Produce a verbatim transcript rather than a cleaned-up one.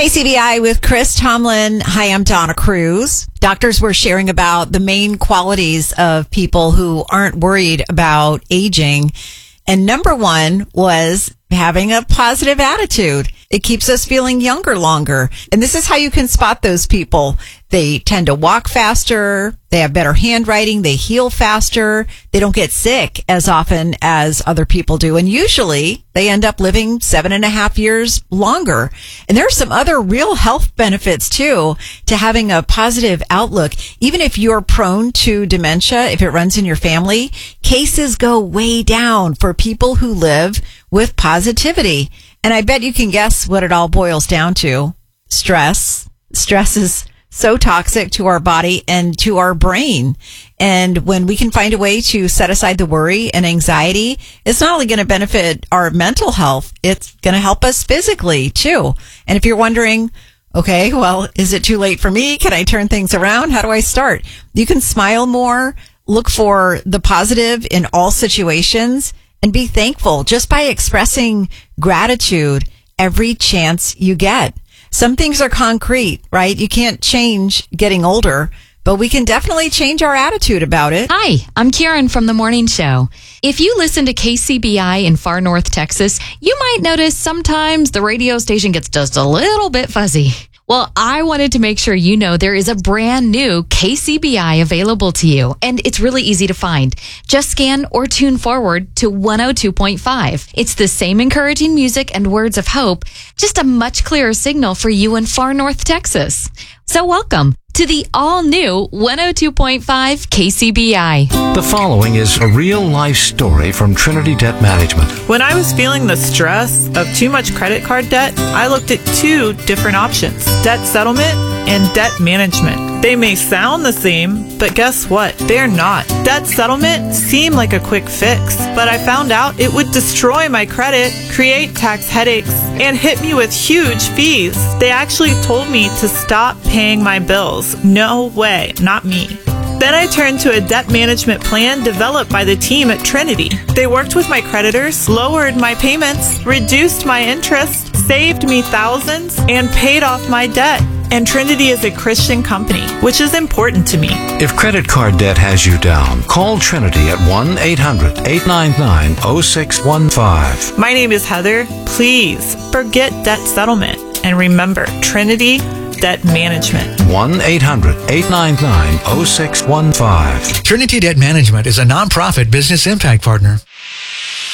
K C B I with Chris Tomlin. Hi, I'm Donna Cruz. Doctors were sharing about the main qualities of people who aren't worried about aging. And number one was having a positive attitude. It keeps us feeling younger longer. And this is how you can spot those people. They tend to walk faster. They have better handwriting. They heal faster. They don't get sick as often as other people do. And usually they end up living seven and a half years longer. And there are some other real health benefits too to having a positive outlook. Even if you're prone to dementia, if it runs in your family, cases go way down for people who live with positivity. And I bet you can guess what it all boils down to. Stress. Stress is so toxic to our body and to our brain. And when we can find a way to set aside the worry and anxiety, it's not only going to benefit our mental health, it's going to help us physically too. And if you're wondering, okay, well, is it too late for me? Can I turn things around? How do I start? You can smile more, look for the positive in all situations, and be thankful just by expressing gratitude every chance you get. Some things are concrete, right? You can't change getting older, but we can definitely change our attitude about it. Hi, I'm Karen from The Morning Show. If you listen to K C B I in far north Texas, you might notice sometimes the radio station gets just a little bit fuzzy. Well, I wanted to make sure you know there is a brand new K C B I available to you, and it's really easy to find. Just scan or tune forward to one oh two point five. It's the same encouraging music and words of hope, just a much clearer signal for you in far north Texas. So welcome to the all-new one oh two point five K C B I. The following is a real-life story from Trinity Debt Management. When I was feeling the stress of too much credit card debt, I looked at two different options: debt settlement and debt management. They may sound the same, but guess what? They're not. Debt settlement seemed like a quick fix, but I found out it would destroy my credit, create tax headaches, and hit me with huge fees. They actually told me to stop paying my bills. No way, not me. Then I turned to a debt management plan developed by the team at Trinity. They worked with my creditors, lowered my payments, reduced my interest, saved me thousands, and paid off my debt. And Trinity is a Christian company, which is important to me. If credit card debt has you down, call Trinity at one eight hundred eight nine nine oh six one five. My name is Heather. Please forget debt settlement and remember Trinity Debt Management. one eight hundred eight nine nine oh six one five. Trinity Debt Management is a nonprofit business impact partner.